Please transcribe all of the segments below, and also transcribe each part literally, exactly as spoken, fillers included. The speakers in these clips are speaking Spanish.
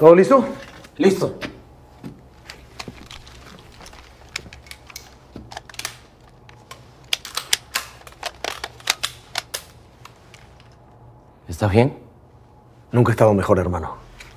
¿Todo listo? Listo. ¿Estás bien? Nunca he estado mejor, hermano.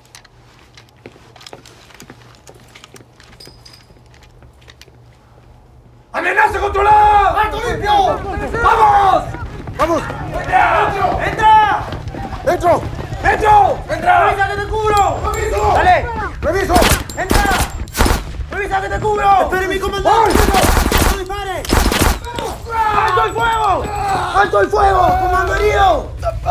¡Amenaza controlada! ¡Alto limpio! ¡Vamos! ¡Vamos! ¡Entra! ¡Entra! ¡Dentro! ¡Dentro! ¡Entra! ¡Revisa que te cubro! ¡Reviso! ¡Dale! ¡Reviso! ¡Entra! ¡Revisa que te cubro! ¡Espere mi comandante! ¡No dispare! ¡Alto el fuego! ¡Alto el fuego! ¡Comando herido!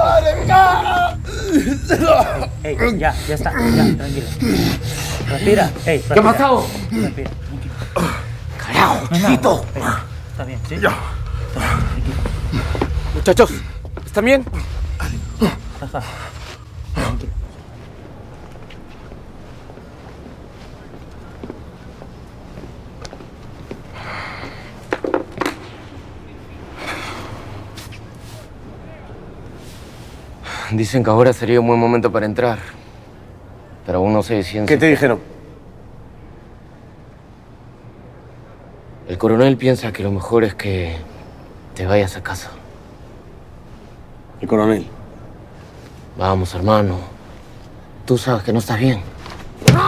Ey, ya, ya está, ya, tranquilo. Respira, ey, respira. ¿Qué ha pasado? Respira. ¡Carajo, No es nada, chiquito! ey, está bien, ¿sí? Ya. Muchachos, ¿están bien? Ajá. Tranquilo. Dicen que ahora sería un buen momento para entrar. Pero aún no sé si en ¿Qué te dijeron? El coronel piensa que lo mejor es que te vayas a casa. El coronel. Vamos, hermano. Tú sabes que no estás bien.